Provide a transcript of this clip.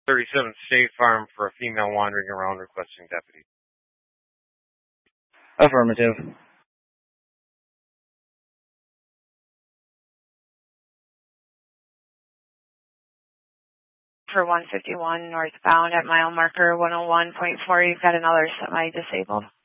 37 State Farm for a female wandering around requesting deputy. Affirmative. For 151 northbound at mile marker 101.4, you've got another semi-disabled.